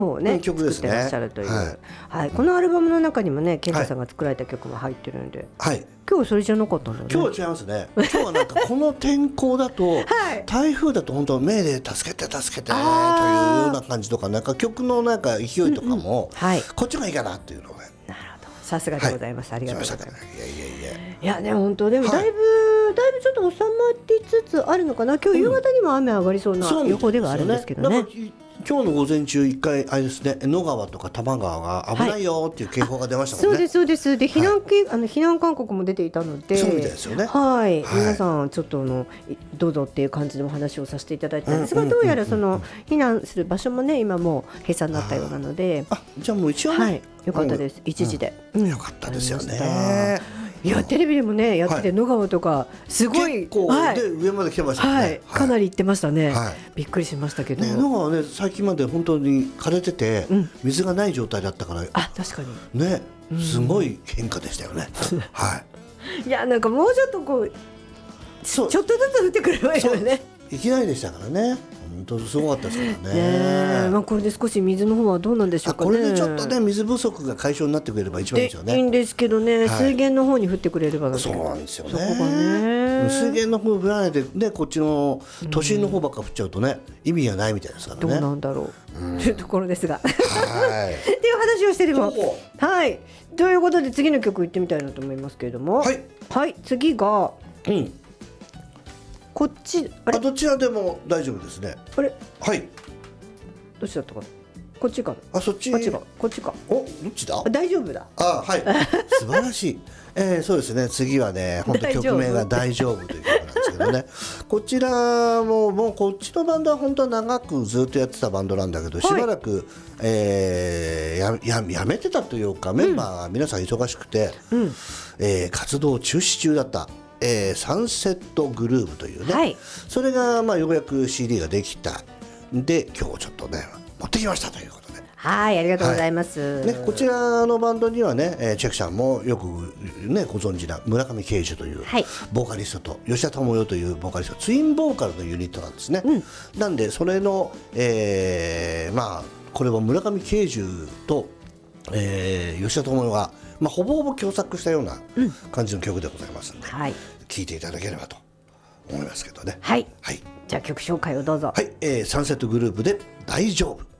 をね、 曲ですね。 作ってらっしゃるという、 はいはい、このアルバムの中にもね健太さんが作られた曲も入ってるんで、 はい、 今日はそれじゃなかったんだよね。 今日は違いますね。今日はなんかこの天候だと、 はい、 台風だと本当目で助けて助けてというような感じとか、なんか曲のなんか勢いとかも、 はい、 こっちがいいかなっていうのがね。 なるほど、さすがでございます、ありがとうございます。いやね、本当でもだいぶちょっと収まりつつあるのかな。今日夕方にも雨上がりそうな予報ではあるんですけどね。 今日の午前中一回あれですね、野川とか多摩川が危ないよっていう警報が出ましたもんね。 そうですそうです。で避難勧告も出ていたので、 そうみたいですよね。 はい、皆さんちょっとどうぞっていう感じのお話をさせていただいたんですが、どうやらその避難する場所もね今もう閉鎖になったようなので、 じゃあもう一応ね、 はい、よかったです。一時で、 よかったですよね。 いやテレビでもねやってて、野川とかすごい結構で上まで来てましたね。 はい、かなり行ってましたね。びっくりしましたけど。 野川ね最近まで本当に枯れてて水がない状態だったから、 確かにねすごい変化でしたよね。はい。 いやなんかもうちょっとこうちょっとずつ降ってくればいいよね。 いきなりでしたからね。本当すごかったですからね。 まあこれで少し水の方はどうなんでしょうかね。 これでちょっとね水不足が解消になってくれれば一番いいですよね。 いいんですけどね、水源の方に降ってくれれば。 そうなんですよね。 そこがね。 水源の方降らないでね、こっちの都心の方ばっか降っちゃうとね、意味がないみたいですからね。 どうなんだろうというところですが。 はい。 っていう話をしてれば。はい。ということで次の曲行ってみたいなと思いますけれども。 はい。 はい。次が。こっちどちらでも大丈夫ですね。 あれはい。 どっちだったかな。こっちかな。 そっち。 こっちか。 どっちだ。 大丈夫だ。 はい。素晴らしい。そうですね。次はね、本当曲名が大丈夫という曲なんですけどね。こちらもうこっちのバンドは本当は長くずっとやってたバンドなんだけど、しばらくやめてたというか、メンバーが皆さん忙しくて活動中止中だった。サンセットグルーヴというね、それがようやく CD ができたんで今日ちょっとね持ってきましたということで、 はい、ありがとうございます。 ね、こちらのバンドにはね、チェクさんもよくねご存知な村上慶樹というボーカリストと吉田智代というボーカリスト、ツインボーカルのユニットなんですね。なんでそれの、これは村上慶樹と、吉田智代がほぼほぼ共作したような感じの曲でございますので、聴いていただければと思いますけどね。 はい、じゃあ曲紹介をどうぞ。 はい、サンセットグループで大丈夫。